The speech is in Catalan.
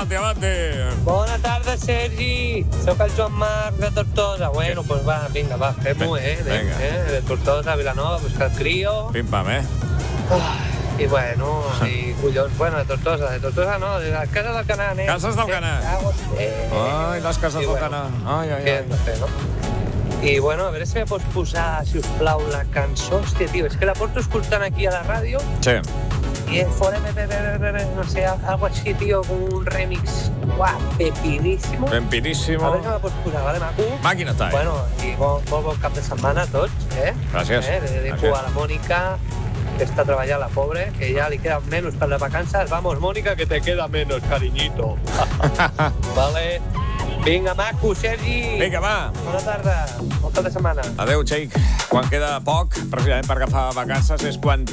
Avante. Bona tarda, Sergi. Soc el Joan Marc de Tortosa. Bueno, pues va, vinga, va, fem-ho, Vinga. De Tortosa a Vilanova, a buscar el crio. Pim-pam, I bueno, i collons, bueno, de Tortosa no, de la casa del Canà, Cases del Canà. Ai, les cases del Canà. Què hem de fer, no? I bueno, a veure si me pots posar, si us plau, la cançó. Hòstia, tio, és que la porto escoltant aquí a la ràdio Sí. i fora, no sé, algo així, tio, com un remix, pepiníssimo. Pempiníssimo. A veure si me la pots posar, vale, maco? Màquina time. Bueno, i molt bon cap de setmana a tots, Gràcies. Le dedico Gràcies. a la Mònica, que està treballant, la pobre, que ja li quedan menos per les vacances. Vamos, Mónica, que te queda menos, cariñito. Vale. Vinga, maco, Sergi. Vinga, va. Bona tarda. Bon cap de setmana. Adéu, Jake. Quan queda poc, precisament per agafar vacances, és quan